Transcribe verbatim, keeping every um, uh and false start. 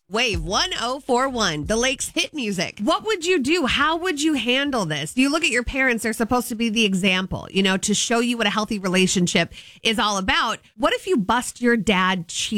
Wave one oh four one, the Lake's hit music. What would you do? How would you handle this? You look at your parents, they're supposed to be the example, you know, to show you what a healthy relationship is all about. What if you bust your dad cheating?